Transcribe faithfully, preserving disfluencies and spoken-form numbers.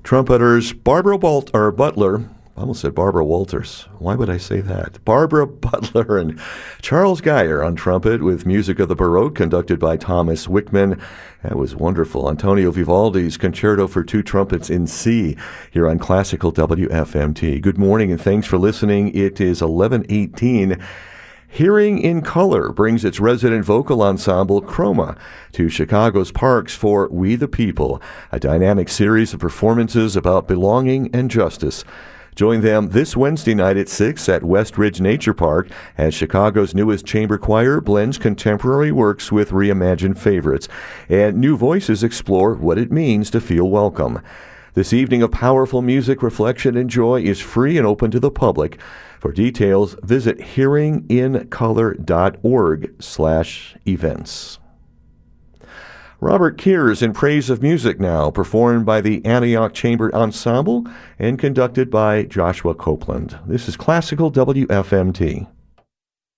Trumpeters Barbara Walt or Butler, I almost said Barbara Walters. Why would I say that? Barbara Butler and Charles Geyer on trumpet with music of the Baroque conducted by Thomas Wickman. That was wonderful. Antonio Vivaldi's Concerto for Two Trumpets in C here on Classical W F M T. Good morning and thanks for listening. It is eleven eighteen. Hearing in Color brings its resident vocal ensemble, Chroma, to Chicago's parks for We the People, a dynamic series of performances about belonging and justice. Join them this Wednesday night at six at West Ridge Nature Park as Chicago's newest chamber choir blends contemporary works with reimagined favorites, and new voices explore what it means to feel welcome. This evening of powerful music, reflection, and joy is free and open to the public. For details, visit hearing in color dot org slash events. Robert Kears in Praise of Music now, performed by the Antioch Chamber Ensemble and conducted by Joshua Copeland. This is Classical W F M T.